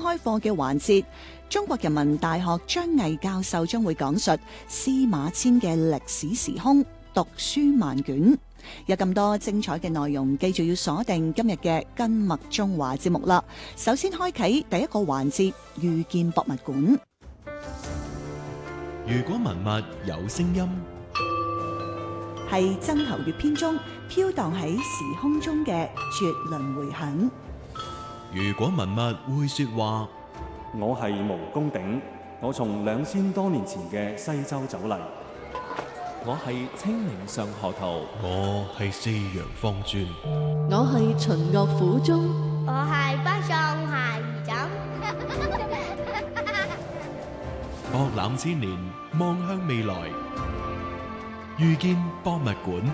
開課嘅環節，中國人民大學張毅教授將會講述司馬遷嘅歷史時空，讀書萬卷。有咁多精彩嘅內容，記住要鎖定今日嘅跟麥中華節目啦。首先開啟第一個環節，遇見博物館。 如果文物有聲音， 係曾侯乙篇中飄蕩喺時空中嘅絕倫迴響。 如果文物會說話， 我係毛公鼎，我從2000多年前嘅西周走嚟。 我係清明上河圖， 我係四陽方尊， 我係秦樂府中， 我係北上下二枕。 博覽千年，望向未來，遇見博物館。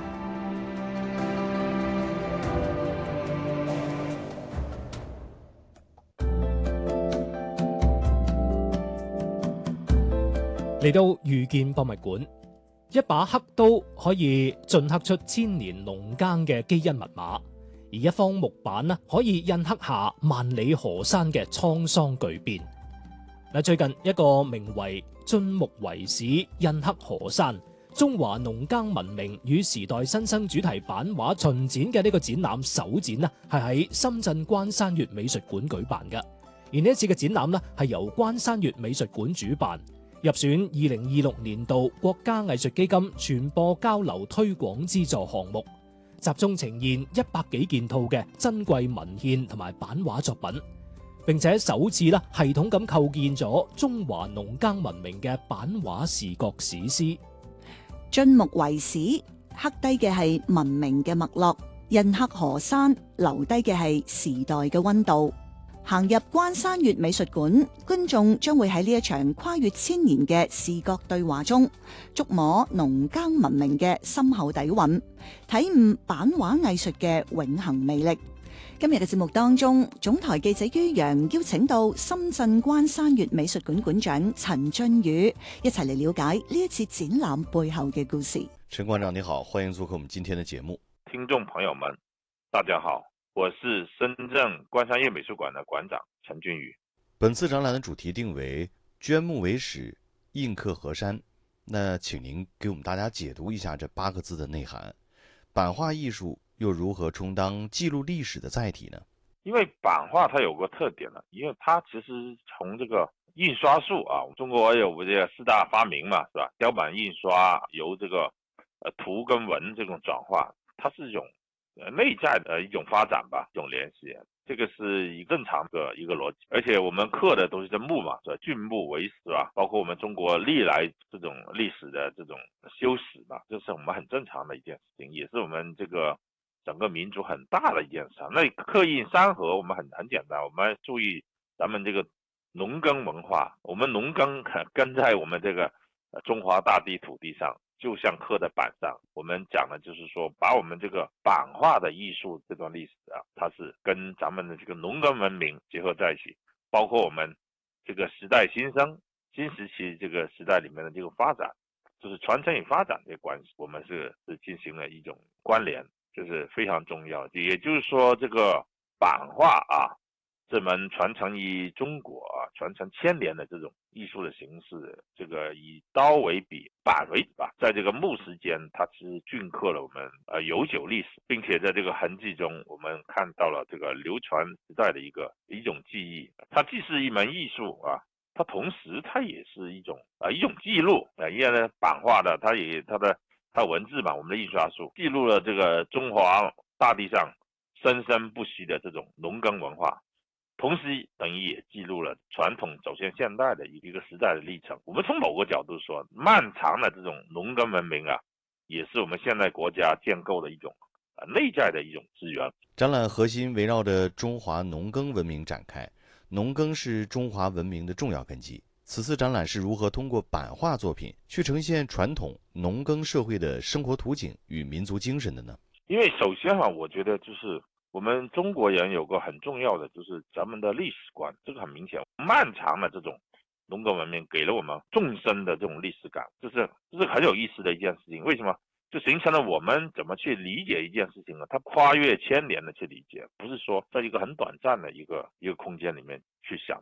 嚟到遇見博物館，一把刻刀可以鐫刻出千年農耕嘅基因密碼，而一方木板呢，可以印刻下萬里河山嘅滄桑巨變。最近一個名為《晉木遺史印刻河山：中華農耕文明與時代新生》主題版畫巡展嘅呢個展覽首展呢，係喺深圳關山月美術館舉辦嘅。而呢一次嘅展覽呢，係由關山月美術館主辦，入選2026年度國家藝術基金傳播交流推廣資助項目，集中呈現100幾件套嘅珍貴文獻同埋版畫作品，並且首次系統咁構建咗中華農耕文明嘅版畫視覺史詩。 晉木遺史刻低嘅係文明嘅脈絡，印刻河山留低嘅係時代嘅溫度。行入關山月美術館，觀眾將會喺呢一場跨越千年嘅視覺對話中，觸摸農耕文明嘅深厚底蘊，體悟版畫藝術嘅永恆魅力。今日嘅節目當中，總台記者于洋邀請到深圳關山月美術館館長陳俊宇，一齊嚟了解呢一次展覽背後嘅故事。 陳館長你好，歡迎做客我們今天的節目。 聽眾朋友們，大家好。我是深圳關山月美術館的館長陳俊宇。 本次展覽的主題定為絹木為史，印刻河山。那請您給我們大家解讀一下這8個字的內涵。版畫藝術又如何充當記錄歷史的載體呢？ 因為版畫它有個特點呢，因為它其實從這個印刷術啊，中國有這個4大發明嘛，是吧？雕版印刷由這個圖跟文這種轉化，它是一種內在的一種發展吧，一種聯繫，這個是一正常的一個邏輯。而且我們刻的都是木嘛，是吧？晉木為史吧，包括我們中國歷來這種歷史的這種修史嘛，這是我們很正常的一件事情，也是我們這個整個民族很大的一件事。那刻印山河，我們很簡單，我們注意咱們這個農耕文化，我們農耕跟在我們這個中華大地土地上，就像刻在板上。我們講的就是說，把我們這個版畫的藝術這段歷史啊，它是跟咱們的這個農耕文明結合在一起，包括我們這個時代新生、新時期這個時代裡面的這個發展，就是傳承與發展這個關係，我們是進行了一種關聯，這是非常重要。也就是說，這個版畫啊，這門傳承於中國啊，傳承千年的這種藝術的形式，這個以刀為筆，板為筆吧，在這個木時間，它其實鐫刻了我們悠久歷史，並且在這個痕跡中，我們看到了這個流傳時代的一種記憶。它既是一門藝術啊，它同時它也是一種記錄啊，因為呢版畫的它文字嘛，我們的印刷術記錄了這個中華大地上生生不息的這種農耕文化。同時等於也記錄了傳統走向現代的一個時代的歷程。我們從某個角度說，漫長的這種農耕文明啊，也是我們現代國家建構的一種內在的一種資源。 展覽核心圍繞着中華農耕文明展開，農耕是中華文明的重要根基。此次展覽是如何通過版畫作品去呈現傳統農耕社會的生活圖景與民族精神的呢？ 因為首先我覺得就是我們中國人有個很重要的，就是咱們的歷史觀，這個很明顯。漫長的這種農耕文明給了我們縱深的這種歷史感，這是很有意思的一件事情。為什麼？就形成了我們怎麼去理解一件事情呢？它跨越千年的去理解，不是說在一個很短暫的一個空間裡面去想